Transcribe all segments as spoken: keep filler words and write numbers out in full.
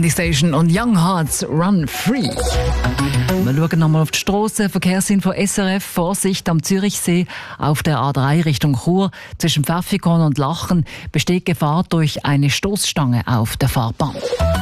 Candy Station und Young Hearts Run Free. Wir schauen nochmal auf die Strasse. Verkehrsinfo S R F. Vorsicht am Zürichsee auf der A drei Richtung Chur. Zwischen Pfäffikon und Lachen besteht Gefahr durch eine Stoßstange auf der Fahrbahn.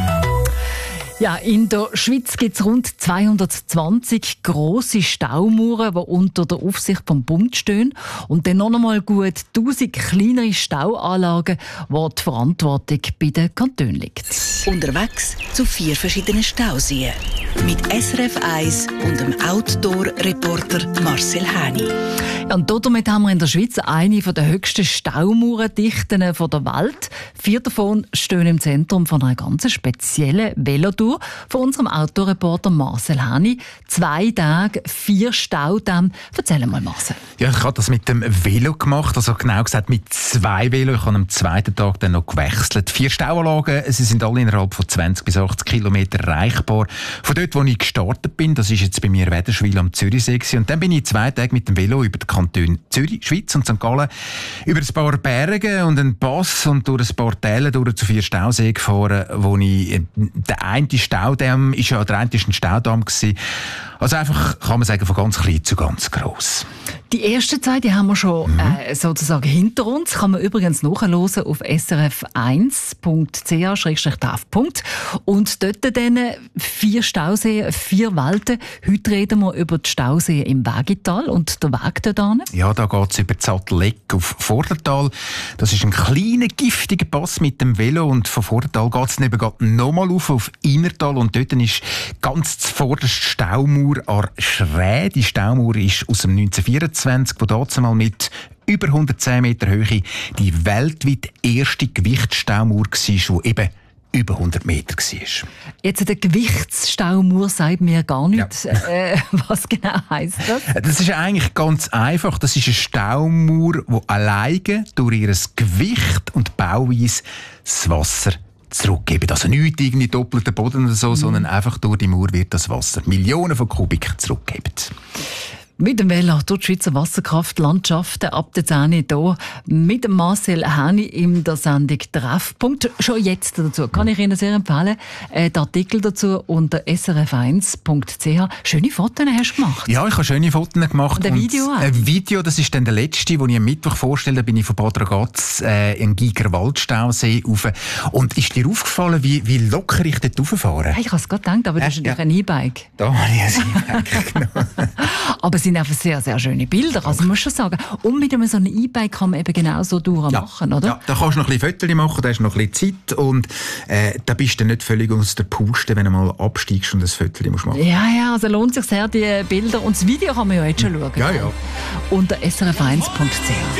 Ja, in der Schweiz gibt es rund zweihundertzwanzig grosse Staumauern, die unter der Aufsicht vom Bund stehen. Und dann noch einmal gut tausend kleinere Stauanlagen, wo die Verantwortung bei den Kantonen liegt. Unterwegs zu vier verschiedenen Stauseen. Mit S R F eins und dem Outdoor-Reporter Marcel Häni. Und damit haben wir in der Schweiz eine der höchsten Staumauerdichten der Welt. Vier davon stehen im Zentrum von einer ganz speziellen Velotour von unserem Autoreporter Marcel Häni. Zwei Tage, vier Staudämme. Erzähl mal, Marcel. Ja, ich habe das mit dem Velo gemacht, also genau gesagt mit zwei Velo. Ich habe am zweiten Tag dann noch gewechselt. Vier Stauanlagen, sie sind alle innerhalb von zwanzig bis achtzig Kilometer erreichbar. Von dort, wo ich gestartet bin, das ist jetzt bei mir Wädenswil am Zürichsee gewesen. Und dann bin ich zwei Tage mit dem Velo über die Kantone Zürich, Schweiz und Sankt Gallen über ein paar Berge und einen Pass und durch ein paar Täler durch zu vier Stauseen gefahren, wo ich, der eine Staudamm ist ja, der eine ist ein Staudamm gewesen. Also einfach, kann man sagen, von ganz klein zu ganz gross. Die erste Zeit, die haben wir schon mhm. äh, sozusagen hinter uns. Kann man übrigens nachhören auf s r f eins punkt c h slash t a f. Und dort dann vier Stauseen, vier Welten. Heute reden wir über die Stauseen im Wägital und der Weg dort hin. Ja, da geht es über die Sattelleck auf Vordertal. Das ist ein kleiner, giftiger Pass mit dem Velo. Und von Vordertal geht es eben nochmal auf, auf Innertal. Und dort ist ganz zuvorderst Staumauer an Schräh. Die Staumauer ist aus dem neunzehnhundertvierundzwanzig, wo damals mal mit über hundertzehn Meter Höhe die weltweit erste Gewichtsstaumauer war, die eben über hundert Meter war. Jetzt der Gewichtsstaumauer sagt mir gar nicht. Ja. Äh, was genau heisst das? Das ist eigentlich ganz einfach. Das ist eine Staumauer, die alleine durch ihr Gewicht und Bauweise das Wasser zurückgeben. Also nicht irgendwie doppelter Boden oder so, mhm. sondern einfach durch die Mauer wird das Wasser Millionen von Kubik zurückgeben. Mit dem Velo durch die Schweizer Wasserkraftlandschaften ab der zehn hier mit dem Marcel Häni in der Sendung Treffpunkt. Schon jetzt dazu kann ich Ihnen sehr empfehlen, äh, den Artikel dazu unter s r f eins punkt c h. Schöne Fotos hast du gemacht. Ja, ich habe schöne Fotos gemacht. Und ein Video auch? Ein Video, das ist dann der letzte, den ich am Mittwoch vorstelle. Da bin ich von Bad Ragaz äh, in Giger Waldstausee rauf. Und ist dir aufgefallen, wie, wie locker ich dort rauffahre? Hey, ich habe es gerade gedacht, aber das äh, ist natürlich ja. ein E-Bike. Da habe ich ein E-Bike, genau. Aber es sind einfach sehr, sehr schöne Bilder, also muss schon sagen. Und mit einem so einem E-Bike kann man eben genau so durchmachen, ja. oder? Ja, da kannst du noch ein bisschen Fotos machen, da hast du noch ein bisschen Zeit und äh, da bist du nicht völlig aus der Puste, wenn du mal absteigst und ein Foto machen musst. Ja, ja, also lohnt sich sehr, die Bilder. Und das Video kann man ja jetzt schon schauen. Ja, ja. Unter s r f eins punkt c h.